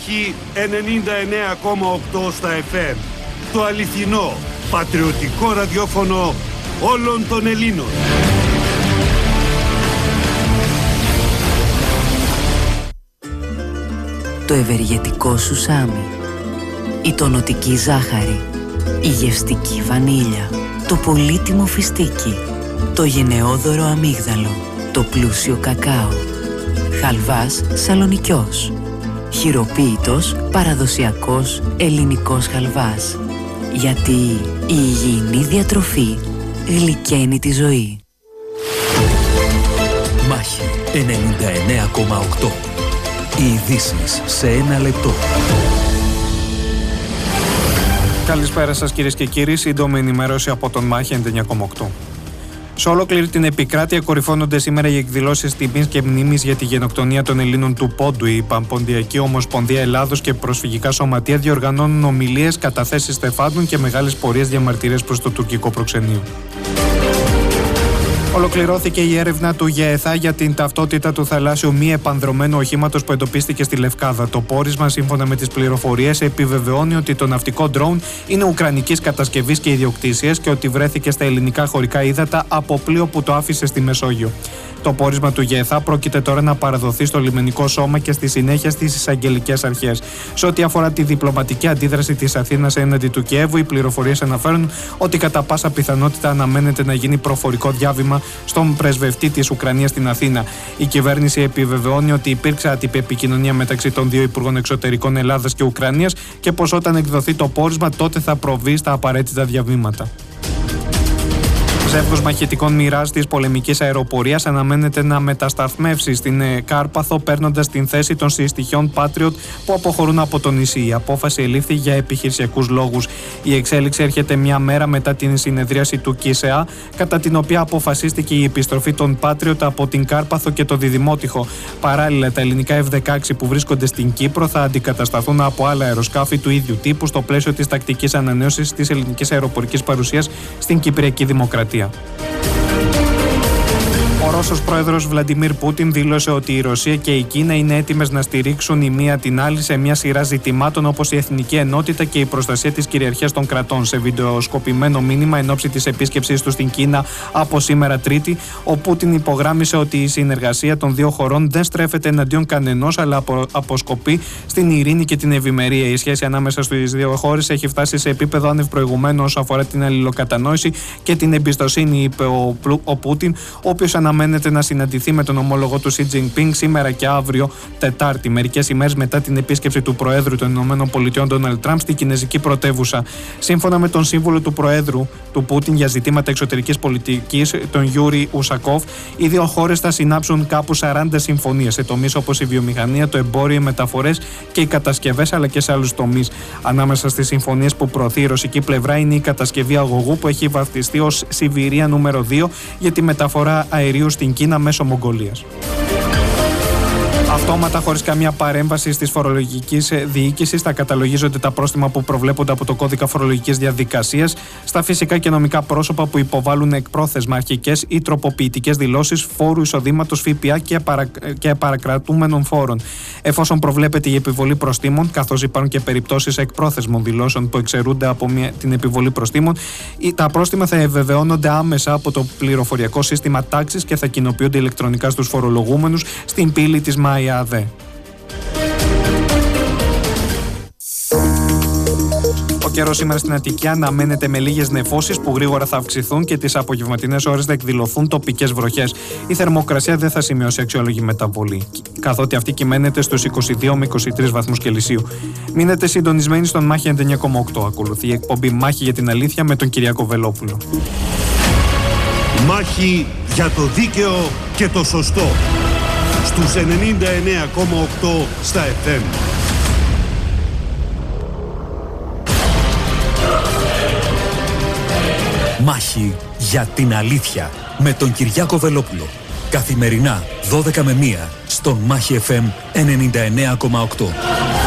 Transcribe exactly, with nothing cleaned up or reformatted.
Μάχη ενενήντα εννέα κόμμα οκτώ στα εφ εμ. Το αληθινό, πατριωτικό ραδιόφωνο όλων των Ελλήνων. Το ευεργετικό σουσάμι, η τονωτική ζάχαρη, η γευστική βανίλια, το πολύτιμο φιστίκι, το γενναιόδωρο αμύγδαλο, το πλούσιο κακάο, χαλβάς σαλονικιός, χειροποίητος παραδοσιακός ελληνικός χαλβάς. Γιατί η υγιεινή διατροφή γλυκαίνει τη ζωή. Μάχη ενενήντα εννέα κόμμα οκτώ. Οι ειδήσεις σε ένα λεπτό. Καλησπέρα σας κυρίες και κύριοι, σύντομη ενημέρωση από τον Μάχη ενενήντα εννέα κόμμα οκτώ. Σε ολόκληρη την επικράτεια κορυφώνονται σήμερα οι εκδηλώσεις τιμής και μνήμης για τη γενοκτονία των Ελλήνων του Πόντου. Η Παμποντιακή Ομοσπονδία Ελλάδος και προσφυγικά σωματεία διοργανώνουν ομιλίες, καταθέσεις στεφάντων και μεγάλες πορείες διαμαρτυρίες προς το τουρκικό προξενείο. Ολοκληρώθηκε η έρευνα του ΓΕΘΑ για την ταυτότητα του θαλάσσιου μη επανδρωμένου οχήματος που εντοπίστηκε στη Λευκάδα. Το πόρισμα, σύμφωνα με τις πληροφορίες, επιβεβαιώνει ότι το ναυτικό ντρόουν είναι ουκρανικής κατασκευής και ιδιοκτησίας και ότι βρέθηκε στα ελληνικά χωρικά ύδατα από πλοίο που το άφησε στη Μεσόγειο. Το πόρισμα του ΓΕΘΑ πρόκειται τώρα να παραδοθεί στο λιμενικό σώμα και στη συνέχεια στις εισαγγελικές αρχές. Σε ό,τι αφορά τη διπλωματική αντίδραση της Αθήνας έναντι του Κιέβου, οι πληροφορίες αναφέρουν ότι κατά πάσα πιθανότητα αναμένεται να γίνει προφορικό διάβημα στον πρεσβευτή της Ουκρανίας στην Αθήνα. Η κυβέρνηση επιβεβαιώνει ότι υπήρξε άτυπη επικοινωνία μεταξύ των δύο Υπουργών Εξωτερικών Ελλάδας και Ουκρανίας και πως όταν εκδοθεί το πόρισμα τότε θα προβεί στα απαραίτητα διαβήματα. Ζεύγος μαχητικών Μοιράζ της πολεμικής αεροπορίας αναμένεται να μετασταθμεύσει στην Κάρπαθο, παίρνοντας την θέση των συστοιχειών Patriot που αποχωρούν από το νησί. Η απόφαση ελήφθη για επιχειρησιακούς λόγους. Η εξέλιξη έρχεται μια μέρα μετά την συνεδρίαση του ΚΙΣΕΑ, κατά την οποία αποφασίστηκε η επιστροφή των Patriot από την Κάρπαθο και το Διδημότυχο. Παράλληλα, τα ελληνικά εφ δεκαέξι που βρίσκονται στην Κύπρο θα αντικατασταθούν από άλλα αεροσκάφη του ίδιου τύπου στο πλαίσιο της τακτικής ανανέωσης της ελληνικής αεροπορικής παρουσίας στην Κυπριακή Δημοκρατία. Ο Ρώσος πρόεδρος Βλαντιμίρ Πούτιν δήλωσε ότι η Ρωσία και η Κίνα είναι έτοιμες να στηρίξουν η μία την άλλη σε μια σειρά ζητημάτων όπως η εθνική ενότητα και η προστασία της κυριαρχίας των κρατών. Σε βιντεοσκοπημένο μήνυμα εν ώψη της επίσκεψής του στην Κίνα από σήμερα Τρίτη, ο Πούτιν υπογράμμισε ότι η συνεργασία των δύο χωρών δεν στρέφεται εναντίον κανενός, αλλά αποσκοπεί στην ειρήνη και την ευημερία. Η σχέση ανάμεσα στις δύο χώρες έχει φτάσει σε επίπεδο άνευ προηγουμένου όσο αφορά την αλληλοκατανόηση και την εμπιστοσύνη, είπε ο, ο Πούτιν, ο οποίος αναμένεται να συναντηθεί με τον ομόλογο του Σι Τζινπίνγκ σήμερα και αύριο Τετάρτη, μερικές ημέρες μετά την επίσκεψη του Προέδρου των ΗΠΑ Ντόναλντ Τραμπ στη κινεζική πρωτεύουσα. Σύμφωνα με τον σύμβουλο του Προέδρου του Πούτιν για ζητήματα εξωτερικής πολιτικής, τον Γιούρι Ουσακόφ, οι δύο χώρες θα συνάψουν κάπου σαράντα συμφωνίες σε τομείς όπως η βιομηχανία, το εμπόριο, οι μεταφορές και οι κατασκευές, αλλά και σε άλλους τομείς. Ανάμεσα στις συμφωνίες που προωθεί η ρωσική πλευρά είναι η κατασκευή αγωγού που έχει βαφτιστεί ως Σιβηρία νούμερο δύο για τη μεταφορά αερίου στην Κίνα μέσω Μογγολίας. Αυτόματα, χωρίς καμία παρέμβαση της φορολογικής διοίκησης, θα καταλογίζονται τα πρόστιμα που προβλέπονται από το κώδικα φορολογικής διαδικασίας στα φυσικά και νομικά πρόσωπα που υποβάλλουν εκπρόθεσμα αρχικές ή τροποποιητικές δηλώσεις φόρου εισοδήματος, ΦΠΑ και, παρα... και παρακρατούμενων φόρων. Εφόσον προβλέπεται η επιβολή προστίμων, καθώς υπάρχουν και περιπτώσεις εκπρόθεσμων δηλώσεων που εξαιρούνται από μια... την επιβολή προστίμων, τα πρόστιμα θα ευεβεβαιώνονται άμεσα από το πληροφοριακό σύστημα τάξης και θα κοινοποιούνται ηλεκτρονικά στους φορολογούμενους στην πύλη της ΜΑΙΑΔΕ. Ο καιρός σήμερα στην Αττική αναμένεται με λίγες νεφώσεις που γρήγορα θα αυξηθούν και τις απογευματινές ώρες θα εκδηλωθούν τοπικές βροχές. Η θερμοκρασία δεν θα σημειώσει αξιόλογη μεταβολή, καθότι αυτή κυμαίνεται στους είκοσι δύο με είκοσι τρεις βαθμούς Κελσίου. Μείνετε συντονισμένοι στον Μάχη ενενήντα εννέα κόμμα οκτώ. Ακολουθεί η εκπομπή Μάχη για την Αλήθεια με τον Κυριάκο Βελόπουλο. Μάχη για το δίκαιο και το σωστό. Στους ενενήντα εννέα κόμμα οκτώ στα εφ εμ. Μάχη για την αλήθεια με τον Κυριάκο Βελόπουλο. Καθημερινά δώδεκα με μία στον Μάχη εφ εμ ενενήντα εννέα κόμμα οκτώ.